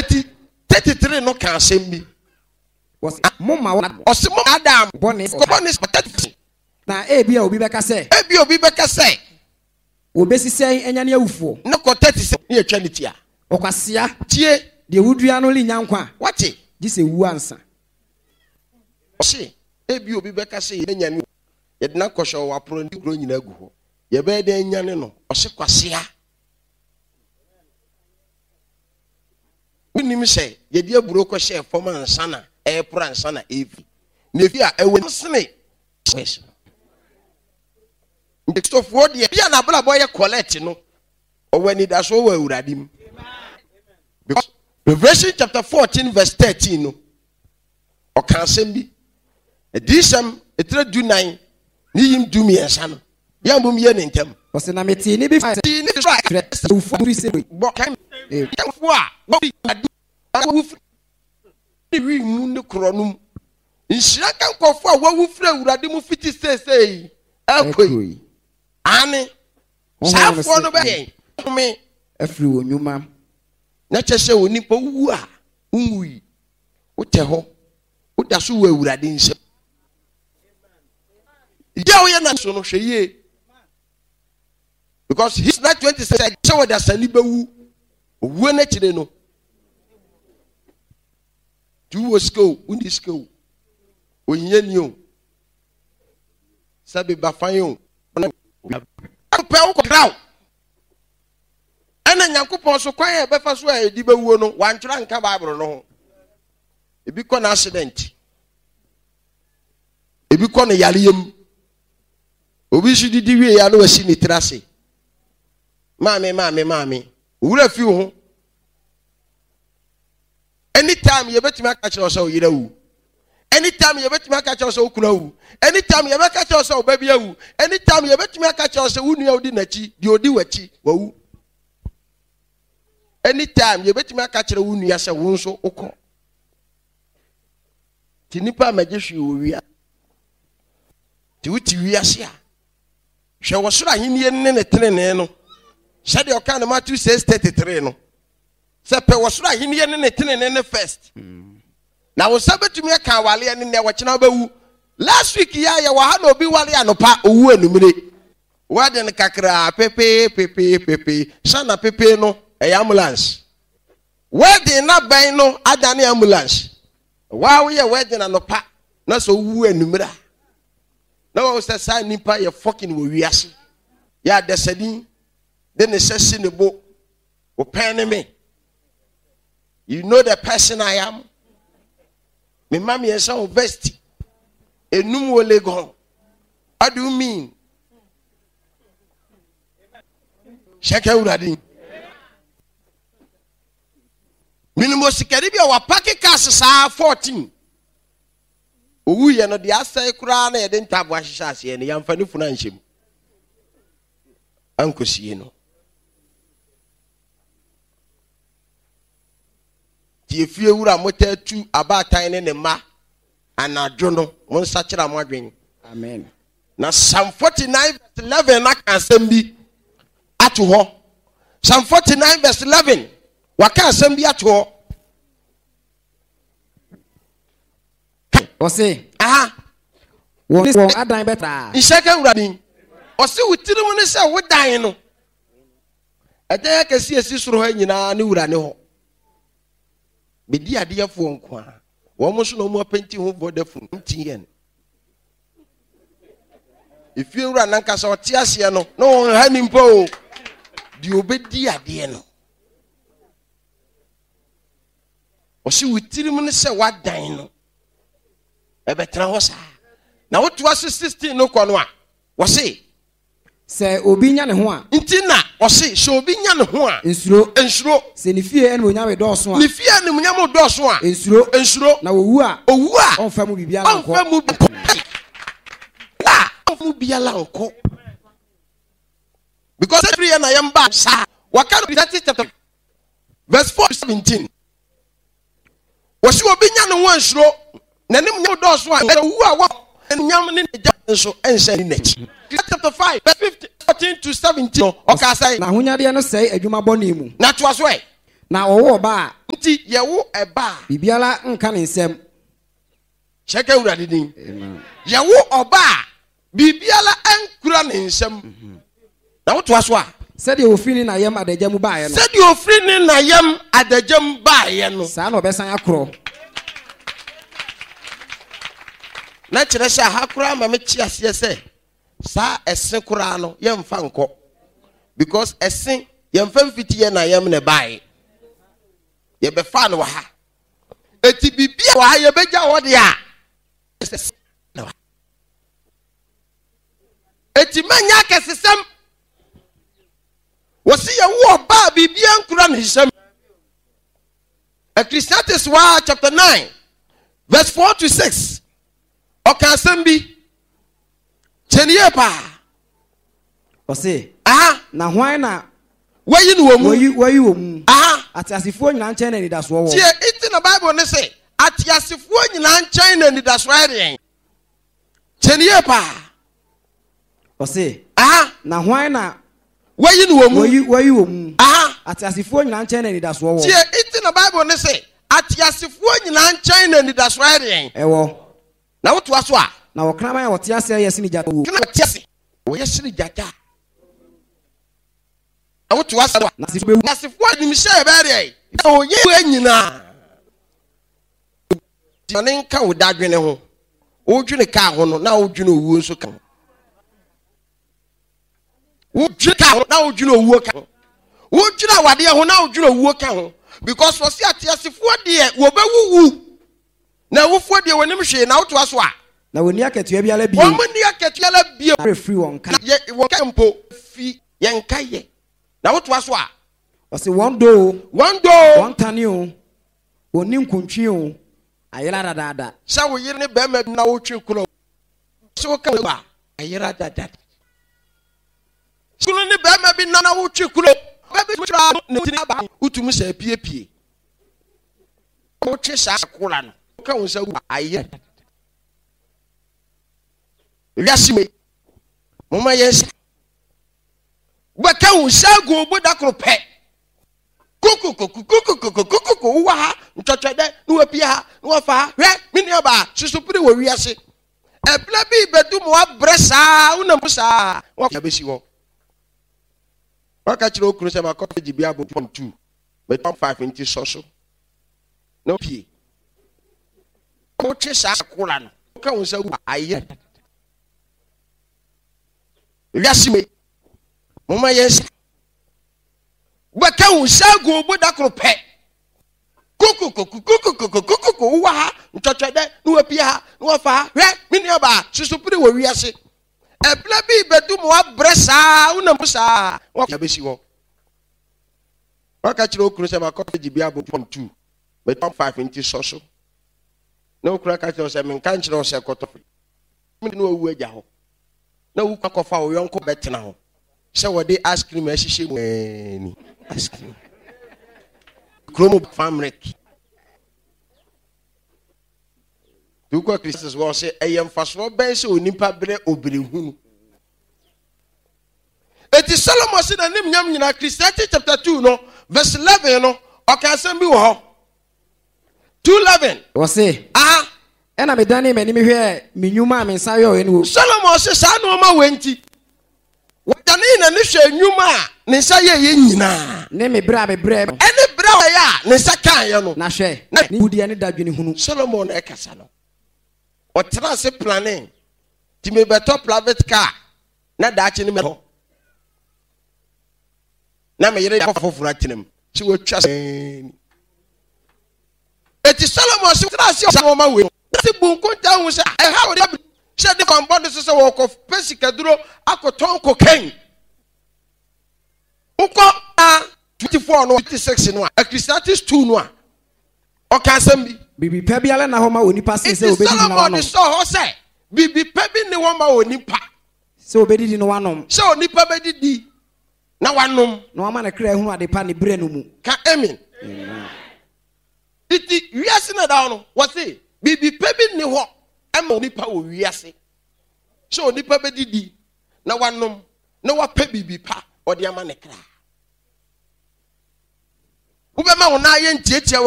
eti 33 no kan asem was mama osimo Adam bonus na ebia obi beka say obesi say enya ne awufo no ko 36 ne atwa ne tia okwasia tie de wudua no linya nkwa wate gi se wu ansa osi ebia obi beka say enya ne ye de na kosho wa pro ndi kro nyina agu ho ye be de enya ne no osi kwasia winim say ye de aburo ko hye fom ansa na e pro ansa na evi nefi a ewe sene Ndextof word ye bia na bla boy collect no owani da so wa uradim because Revelation chapter 14 verse 13 no o kan sem bi edisam etra du 9 ni yim du mi ensa no ya mbom ye ne ntem o se na meti ni bi fa ni strike ufuri se bo kan fo a wo bi adu ni wi mu ne kronum nhyira kan kofo a wo fura uradim fiti sesei akoi ani safo no be me afri wonyuma na chese onipa wu a unwi wote ho woda so wa awurade nsem dia wo ye na so no hweye because he's not 26 so woda sani bewu owu na kire no tu wo school undi school onye ni o sabe bafanyo pe wo ko graw ana Nyankopon so kwan e befa so a edi bewuo no wantwera nka Bible no ho ebi ko na accident ebi ko no yareyem obi shi didi wie ya no wasi ni trase mame wura fi ho anytime ye betimi aka kire so yira wu anytime ye betimi aka kire so okura wu anytime ye beka kire so obabia wu anytime ye betimi aka kire so wunua odi nachi di odi wachi wawu anytime ye betimi aka kire wunua se wo nso ukọ ti nipa magehwe wo wia ti wuti wia se a hwe wo soro ahenie ne tenene no sha de oka na Matthew 6:33 no se pe wo soro ahenie ne tenene ne first na wo sabetumi aka wale ne wo kina bawu last week ya wa ha na obi wale anopa owu anumire wade ne kakra pepe sana pepe no e ambulance wade na ban no adane ambulance wa we ye wade na anopa na so owu anumira na wo se sa nipa ye fucking wo wiase ya desadin de ne sesi ne bo o pen me you know the person I am me mama ye so vest enum wo legon what do you mean shaka uradi minimo sikari bia wa paki cash sa 14 owu ye no de asai kura na ye de ntabo ahihya ase ne yamfa ne funa nhyem ankosie no ti efie wura motatu abatan ne ma anadwo no won sakira mo adwen amen na Psalm 49 verse 11 na kan asem bi ato ho Psalm 49 verse 11 waka asem bi ato ho o se wo adan beta ishaka urani o se wutiri mu ne se wo dan no edan akasi esi soro ha nyina ne urani ho bedi ade afo nko a wo mo so no mo apenti ho vodafone mtn if you run nanka so tiase no no ha ni mpo di obedi ade no o se wutiri mu ne se wadan no ebetra ho sa na wotu aso 16 no kọ no a wo se obi nya ne ho a ntina wo se obi nya ne ho a ensuro se ne fie ene onyame dọọso a ne fie ene onyame dọọso a ensuro na owu a onfa mu bibia la nko onfa mu bibia la nko because every year na yamba sa waka no chapter verse 4:17 wo se obi nya ne ho ensuro na nim nya dọọso a owu a wo nyam ne ja so ense ni nechi chapter 5 verse 14-17 okay say na hunyade no say adwuma boni mu na to aso e na owo ba nti yewo eba bibiala nka ne nsɛm cheke urade din yewo oba bibiala enkura ne nsɛm na woto aso a sɛdeɛ ofiri ne nayam adagya mu baeɛ no sɛdeɛ ofiri ne nayam adagya mu baeɛ no saa na ɔbɛsan akorɔ na kyerɛ sɛ ha koraa ma mekyia aseɛ sɛ saa ɛse koraa no yɛmfa nkɔ because ɛse yɛmfa mfiti yɛ nayam ne baeɛ yɛbɛfa no wɔ ha eti bibia wɔ ha yɛbɛgya wɔ de a eti manya kɛsesɛm wɔsi yɛwo ɔbaa bibia nkura ne nsɛm Ecclesiastes chapter 9 verse 4 to 6 ɔka asɛm bi kyɛniyɛ paa ɔse na hwan na wayi no wɔ mu wayi wɔ mu ateasefoɔ nyinaa nkyɛn na anidasoɔ wɔ tie iti na Bible ne sɛ ateasefoɔ nyinaa nkyɛn na anidasoɔ ayɛ kyɛniyɛ paa ɔse na hwan na wayi no wɔ mu wayi wɔ mu ateasefoɔ nyinaa nkyɛn na anidasoɔ wɔ tie iti na Bible ne sɛ ateasefoɔ nyinaa nkyɛn na anidasoɔ ayɛ ɛwɔ na woto aso a na wɔkraman a wɔte ase yɛ sini gyata wo kana wɔte ase wɔyɛ sini gyata na woto aso a na sefoɔ anim hyɛ bɛrɛ na wɔyɛ wo nyinaa ne nka wo dadwene ho wodwene ka ho no na wodwene owuo nso ka ho wodwene ka ho na wodwene owuo ka ho wodwene awade ho na wodwene owuo ka ho because wɔsi ateasefoɔ deɛ wɔbɛwuwu na wofuo deɛ wɔnim hwee na woto aso a na wɔni akatua biara bio wɔn ni akatua la bio refri wɔn ka wɔn ka mpo fi yɛn ka yɛ na woto aso a ɔse wɔn do wɔn tane o wɔni nkontwi o ayera dadaada sɛ wo yere ne bɛrima bi na wotwe kono sɛ woka ba ayera dadaada kono ne bɛrima bi na wotwe kono bɛbi twira ne tini aba utumi sɛ piepie wotwe saa kola no ka wo sɛ ayera wiase me mama yes bɛka wo sɛ go boda kro pɛ kuku wa ha ntwatwade no wapia ha no wafa hwɛ mini aba susupiri wo wiase ebla bi bedum wa bresa una musa wa besi wo waka kire okuru se ma kɔfɛ gibi abo 2 but 5 inti soso no pie ko twe sa kola no ka wo sɛ ayɛ wiase me mama yes bɛka wo sɛ go boda kro pɛ kuku wa ha ntwatwade no wapia ha no wafa hwɛ mini aba susupiri wo wiase ebla bi bedum wa bresa una musa wa besi wo waka kire okuru se ma kɔfɛ gibi abo 2 but 5 inti soso na okuru ka kire se men kan kire se kɔtɔfɛ mini no wu agya ho na wu kakɔfa wo yɔnko betena ho sɛ wɔde ice cream ahyehyɛ mu ni ice cream kromo famrek duko Christus wɔ sɛ ɛyɛ mfasoɔ bɛn sɛ onipa brɛ obirehunu eti Solomon sɛ nanim nyam nyina Ecclesiastes chapter 2 no verse 11 no ɔka asɛm bi wɔ hɔ 2:11 wɔse ɛna medane m'ani mehwɛ me nnwuma a me nsa yɛ ɔyɛ no Solomon sɛ saa nneɛma wɔ nti wɔdane na ne hwɛ nnwuma a ne nsa yɛ nyinaa ne me brɛ ɛne brɛ a ne nsa kaayɛ no na hwɛ ne budiɛ ne dadwene hunu Solomon na ɛkasa no ɔtena ase planning ti me beto private car na daakye ne me ho na me yere foforo atenam si wotwa eti Solomon si tena ase o ma we si bunkunta hu se ɛha wo de sɛ de kɔmbɔde so sɛ wɔkɔ pesika duro akɔtɔn cocaine ukɔ 24 no 26 no a Ecclesiastes 2 no a ɔka asɛm bi bibi pɛ biara na hɔ ma onipa sɛ obedi na wanom sɛ hɔ sɛ bibi pɛ bi ne hɔ ma onipa sɛ obedi no wanom sɛ onipa bɛdidi na wanom na wama ne kra hunu ade pa ne brɛ no mu ka amen titi wiase na da no wɔse bibi pɛ bi ne hɔ ama onipa wɔ wiase sɛ onipa bɛdidi na wanom na wapɛ bibi pa ɔde ama ne kra wobɛma wo na yɛ ntiatia